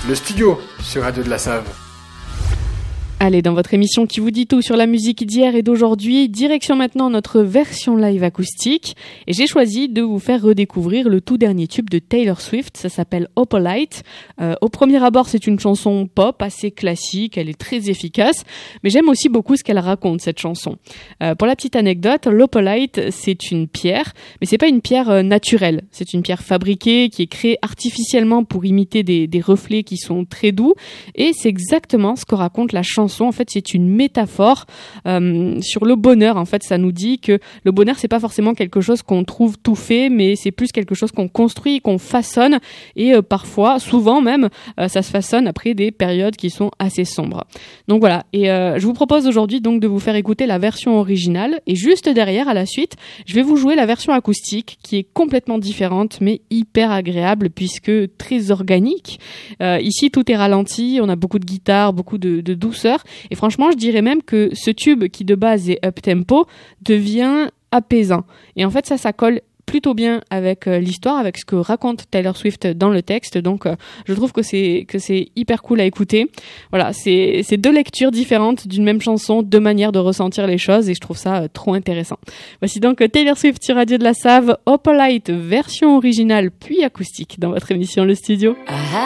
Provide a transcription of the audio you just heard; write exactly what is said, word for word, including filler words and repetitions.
le studio sur Radio de la Save. Allez, dans votre émission qui vous dit tout sur la musique d'hier et d'aujourd'hui, direction maintenant notre version live acoustique. Et j'ai choisi de vous faire redécouvrir le tout dernier tube de Taylor Swift, ça s'appelle Opalite. Euh, au premier abord, c'est une chanson pop assez classique, elle est très efficace, mais j'aime aussi beaucoup ce qu'elle raconte, cette chanson. Euh, pour la petite anecdote, l'Opalite, c'est une pierre, mais c'est pas une pierre euh, naturelle. C'est une pierre fabriquée qui est créée artificiellement pour imiter des, des reflets qui sont très doux, et c'est exactement ce que raconte la chanson. En fait, c'est une métaphore euh, sur le bonheur. En fait, ça nous dit que le bonheur, c'est pas forcément quelque chose qu'on trouve tout fait, mais c'est plus quelque chose qu'on construit, qu'on façonne, et euh, parfois, souvent même, euh, ça se façonne après des périodes qui sont assez sombres. Donc voilà. Et euh, je vous propose aujourd'hui donc de vous faire écouter la version originale, et juste derrière, à la suite, je vais vous jouer la version acoustique, qui est complètement différente, mais hyper agréable puisque très organique. Euh, ici, tout est ralenti. On a beaucoup de guitare, beaucoup de, de douceur. Et franchement, je dirais même que ce tube qui de base est up-tempo devient apaisant. Et en fait, ça, ça colle plutôt bien avec euh, l'histoire, avec ce que raconte Taylor Swift dans le texte. Donc, euh, je trouve que c'est que c'est hyper cool à écouter. Voilà, c'est c'est deux lectures différentes d'une même chanson, deux manières de ressentir les choses, et je trouve ça euh, trop intéressant. Voici donc Taylor Swift sur Radio de la Save, Opalite, version originale puis acoustique dans votre émission Le Studio.